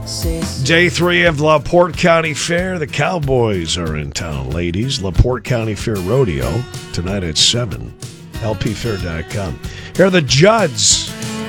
Day 3 of LaPorte County Fair. The Cowboys are in town, ladies. LaPorte County Fair Rodeo tonight at 7. LPfair.com. Here are the Judds.